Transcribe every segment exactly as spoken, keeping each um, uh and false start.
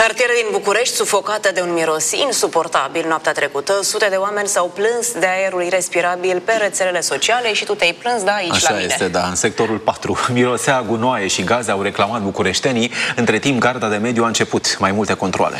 Cartiere din București sufocate de un miros insuportabil. Noaptea trecută, sute de oameni s-au plâns de aerul irespirabil pe rețelele sociale și tu te-ai plâns, da, aici Așa la mine. este, da. În sectorul patru mirosea gunoaie și gaze, au reclamat bucureștenii. Între timp, Garda de Mediu a început mai multe controale.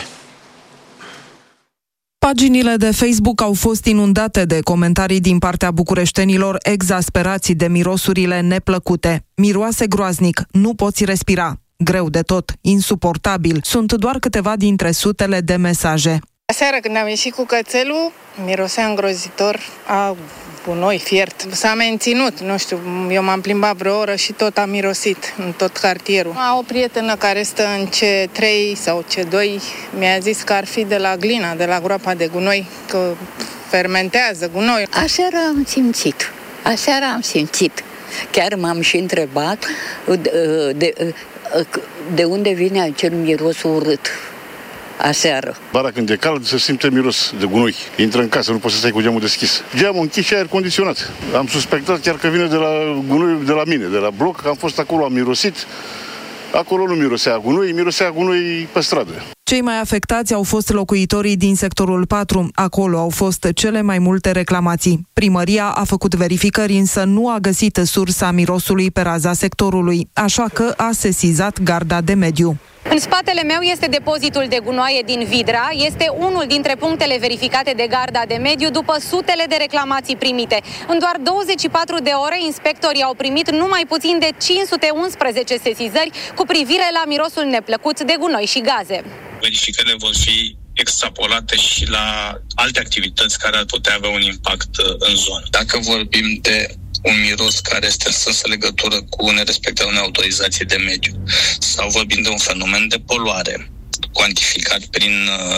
Paginile de Facebook au fost inundate de comentarii din partea bucureștenilor exasperați de mirosurile neplăcute. Miroase groaznic, nu poți respira. Greu de tot, insuportabil. Sunt doar câteva dintre sutele de mesaje. Aseară când am ieșit cu cățelul, mirosea îngrozitor a gunoi, fiert. S-a menținut, nu știu, eu m-am plimbat vreo oră și tot a mirosit în tot cartierul. A o prietenă care stă în C trei sau C doi mi-a zis că ar fi de la glina, de la groapa de gunoi, că fermentează gunoi. Aseară am simțit, aseară am simțit. Chiar m-am și întrebat de, de, de unde vine acel miros urât aseară. Bara când e cald se simte miros de gunoi. Intră în casă, nu poți să stai cu geamul deschis. Geamul închis și aer condiționat. Am suspectat chiar că vine de la gunoi de la mine, de la bloc. Am fost acolo, am mirosit. Acolo nu mirosea gunoi, mirosea gunoi pe stradă. Cei mai afectați au fost locuitorii din sectorul patru. Acolo au fost cele mai multe reclamații. Primăria a făcut verificări, însă nu a găsit sursa mirosului pe raza sectorului, așa că a sesizat Garda de Mediu. În spatele meu este depozitul de gunoaie din Vidra. Este unul dintre punctele verificate de Garda de Mediu după sutele de reclamații primite. În doar douăzeci și patru de ore, inspectorii au primit numai puțin de cinci sute unsprezece sesizări cu privire la mirosul neplăcut de gunoi și gaze. Verificările vor fi extrapolate și la alte activități care ar putea avea un impact în zonă. Dacă vorbim de un miros care este în strânsă legătură cu nerespectarea unei autorizații de mediu sau vorbim de un fenomen de poluare cuantificat prin,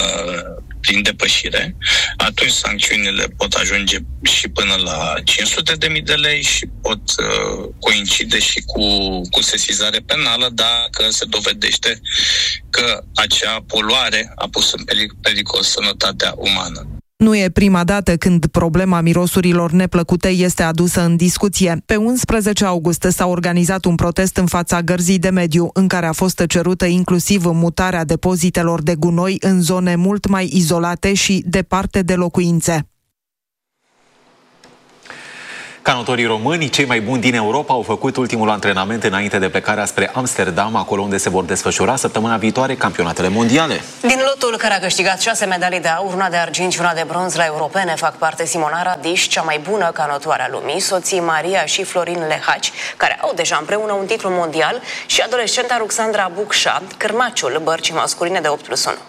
prin depășire, atunci sancțiunile pot ajunge și până la cinci sute de mii de lei și pot uh, coincide și cu, cu sesizare penală dacă se dovedește că acea poluare a pus în pericol sănătatea umană. Nu e prima dată când problema mirosurilor neplăcute este adusă în discuție. Pe unsprezece august s-a organizat un protest în fața Gărzii de Mediu, în care a fost cerută inclusiv mutarea depozitelor de gunoi în zone mult mai izolate și departe de locuințe. Canotorii români, cei mai buni din Europa, au făcut ultimul antrenament înainte de plecarea spre Amsterdam, acolo unde se vor desfășura săptămâna viitoare campionatele mondiale. Din lotul care a câștigat șase medalii de aur, una de argint și una de bronz la europene, fac parte Simona Radiș, cea mai bună canotoare a lumii, soții Maria și Florin Lehaci, care au deja împreună un titlu mondial, și adolescenta Ruxandra Bucșa, cârmaciul bărcii masculine de opt plus unu.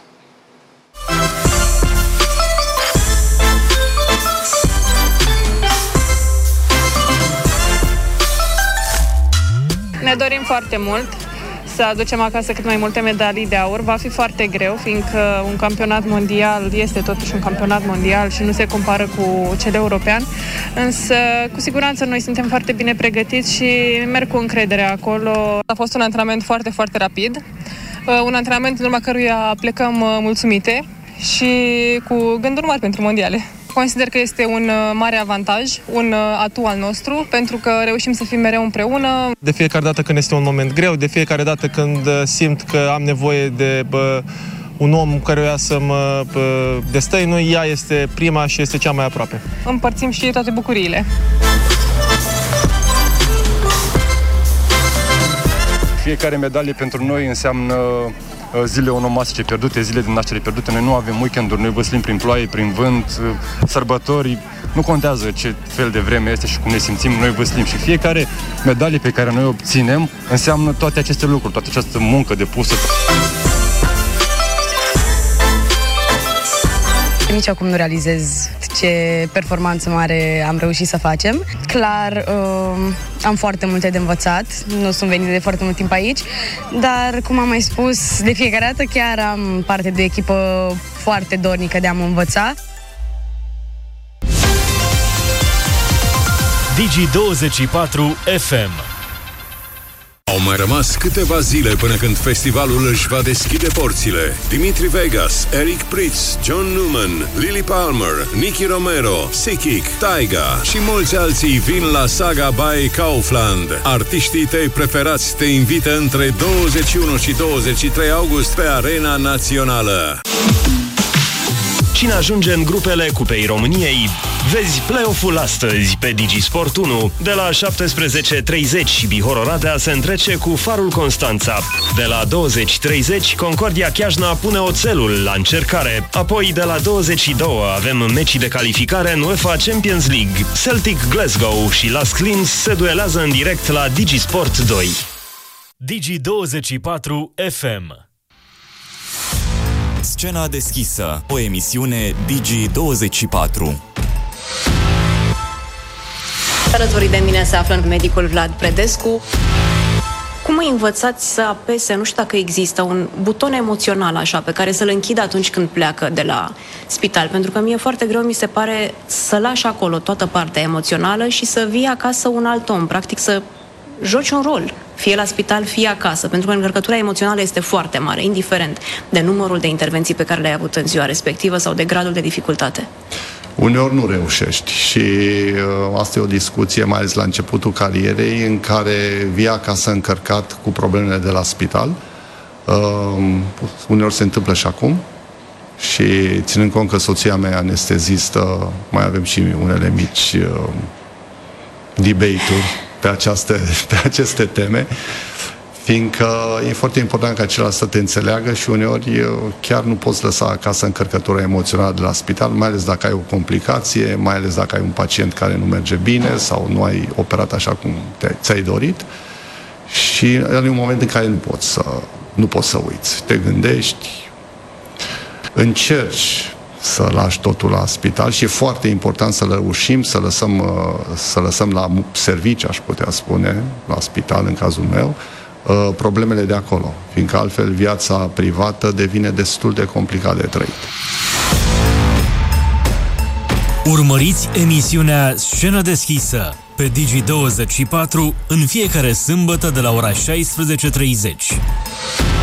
Ne dorim foarte mult să aducem acasă cât mai multe medalii de aur. Va fi foarte greu, fiindcă un campionat mondial este totuși un campionat mondial și nu se compară cu cel european. Însă, cu siguranță, noi suntem foarte bine pregătiți și merg cu încredere acolo. A fost un antrenament foarte, foarte rapid. Un antrenament în urma căruia plecăm mulțumite și cu gânduri mari pentru mondiale. Consider că este un mare avantaj, un atu al nostru, pentru că reușim să fim mereu împreună. De fiecare dată când este un moment greu, de fiecare dată când simt că am nevoie de bă, un om care să mă bă, destăinui, ea este prima și este cea mai aproape. Împărțim și toate bucuriile. Fiecare medalie pentru noi înseamnă zile onomastice pierdute, zile de naștere pierdute. Noi nu avem weekenduri, noi văslim prin ploaie, prin vânt, sărbători. Nu contează ce fel de vreme este și cum ne simțim, noi văslim. Și fiecare medalie pe care noi o obținem înseamnă toate aceste lucruri, toată această muncă depusă. Nici acum nu realizez ce performanță mare am reușit să facem. Clar, uh, am foarte multe de învățat, nu sunt venită de foarte mult timp aici, dar, cum am mai spus, de fiecare dată chiar am parte de o echipă foarte dornică de a mă învăța. Digi douăzeci și patru F M Au mai rămas câteva zile până când festivalul își va deschide porțile. Dimitri Vegas, Eric Prydz, John Newman, Lily Palmer, Nicky Romero, Sikic, Taiga și mulți alții vin la Saga by Kaufland. Artiștii tăi preferați te invită între douăzeci și unu și douăzeci și trei august pe Arena Națională. Cine ajunge în grupele Cupei României? Vezi play-off-ul astăzi pe Digisport unu. De la șaptesprezece treizeci, Bihor Oradea se întrece cu Farul Constanța. De la douăzeci treizeci, Concordia Chiajna pune oțelul la încercare. Apoi, de la douăzeci și doi, avem meci de calificare în UEFA Champions League. Celtic Glasgow și Lask Linz se duelează în direct la Digisport doi. Digi douăzeci și patru F M. Scena deschisă, o emisiune Digi douăzeci și patru. Alături de mine se află medicul Vlad Predescu. Cum îi învățați să apese, nu știu dacă există, un buton emoțional așa, pe care să-l închidă atunci când pleacă de la spital? Pentru că mie foarte greu mi se pare să lași acolo toată partea emoțională și să vii acasă un alt om, practic să joci un rol, fie la spital, fie acasă, pentru că încărcătura emoțională este foarte mare, indiferent de numărul de intervenții pe care le-ai avut în ziua respectivă sau de gradul de dificultate. Uneori nu reușești și uh, asta e o discuție, mai ales la începutul carierei, în care vii acasă încărcat cu problemele de la spital. Uh, uneori se întâmplă și acum și ținând cont că soția mea e anestezistă, mai avem și unele mici uh, debate-uri pe, această, pe aceste teme, fiindcă e foarte important ca celălalt să te înțeleagă și uneori chiar nu poți lăsa acasă încărcătura emoțională de la spital, mai ales dacă ai o complicație, mai ales dacă ai un pacient care nu merge bine sau nu ai operat așa cum te, ți-ai dorit. Și e un moment în care nu poți să, nu poți să uiți. Te gândești, încerci să lași totul la spital și e foarte important să reușim să lăsăm, să lăsăm la servici, aș putea spune, la spital în cazul meu, problemele de acolo, fiindcă altfel viața privată devine destul de complicat de trăit. Urmăriți emisiunea Scenă deschisă pe Digi douăzeci și patru în fiecare sâmbătă de la ora șaisprezece treizeci.